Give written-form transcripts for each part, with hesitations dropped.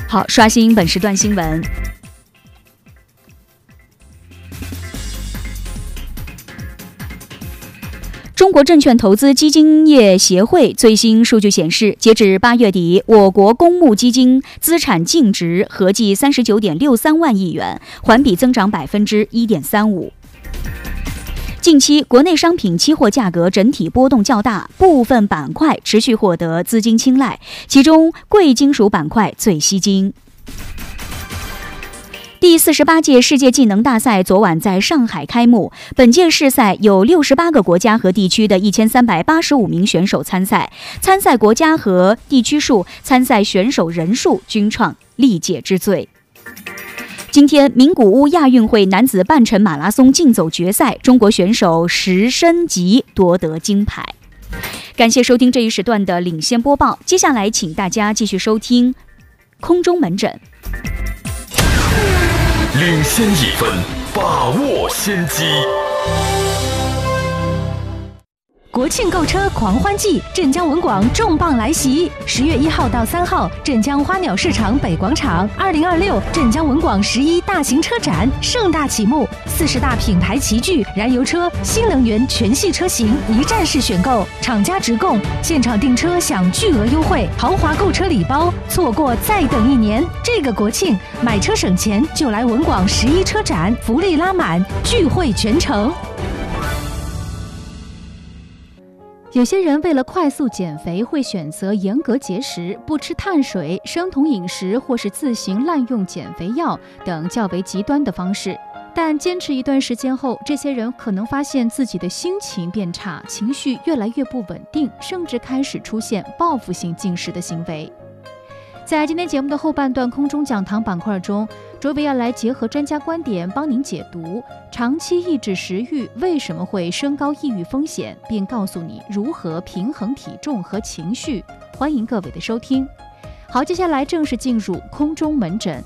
好，刷新本时段新闻。中国证券投资基金业协会最新数据显示，截至8月底，我国公募基金资产净值合计39.63万亿元，环比增长1.35%。近期，国内商品期货价格整体波动较大，部分板块持续获得资金青睐，其中贵金属板块最吸睛。第48届世界技能大赛昨晚在上海开幕。本届世赛有68个国家和地区的1385名选手参赛，参赛国家和地区数、参赛选手人数均创历届之最。今天，名古屋亚运会男子半程马拉松竞走决赛，中国选手石申吉夺得金牌。感谢收听这一时段的领先播报，接下来请大家继续收听空中门诊。 领先1分，把握先机。 国庆购车狂欢季，镇江文广重磅来袭！10月1号到3号，镇江花鸟市场北广场，2026镇江文广11大型车展盛大启幕，40大品牌齐聚，燃油车、新能源全系车型一站式选购，厂家直供，现场订车享巨额优惠，豪华购车礼包，错过再等1年。这个国庆买车省钱就来文广11车展，福利拉满，聚会全城。 有些人为了快速减肥，会选择严格节食，不吃碳水、生酮饮食，或是自行滥用减肥药等较为极端的方式。但坚持一段时间后，这些人可能发现自己的心情变差，情绪越来越不稳定，甚至开始出现报复性进食的行为。在今天节目的后半段空中讲堂板块中，卓别要来结合专家观点帮您解读长期抑制食欲为什么会升高抑郁风险，并告诉你如何平衡体重和情绪。欢迎各位的收听。好，接下来正式进入空中门诊。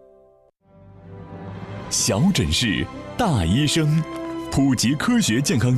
小诊室，大医生，普及科学健康